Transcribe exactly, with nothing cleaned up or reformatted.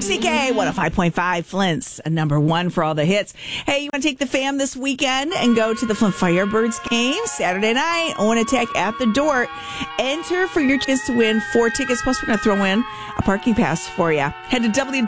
C K one oh five point five, Flint's number one for all the hits. Hey, you want to take the fam this weekend and go to the Flint Firebirds game Saturday night? Owen Attack at the door. Enter for your chance to win four tickets. Plus, we're going to throw in a parking pass for you. Head to W